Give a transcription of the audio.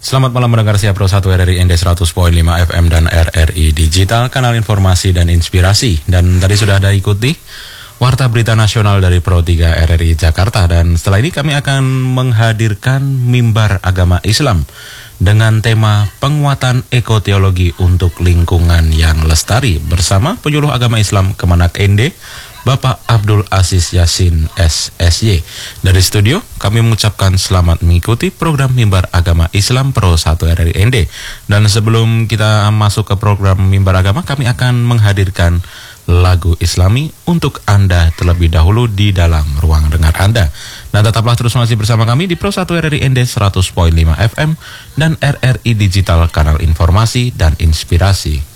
Selamat malam mendengar siap Pro 1 RRI ND 100.5 FM dan RRI Digital, kanal informasi dan inspirasi. Dan tadi sudah ada ikuti Warta Berita Nasional dari Pro 3 RRI Jakarta. Dan setelah ini kami akan menghadirkan mimbar agama Islam dengan tema penguatan ekoteologi untuk lingkungan yang lestari bersama penyuluh agama Islam Kemenak ND, Bapak Abdul Aziz Yasin SSY. Dari studio kami mengucapkan selamat mengikuti program Mimbar Agama Islam Pro 1 RRI ND. Dan sebelum kita masuk ke program Mimbar Agama, kami akan menghadirkan lagu Islami untuk Anda terlebih dahulu di dalam ruang dengar Anda. Dan tetaplah terus masih bersama kami di Pro 1 RRI ND 100.5 FM dan RRI Digital, kanal informasi dan inspirasi.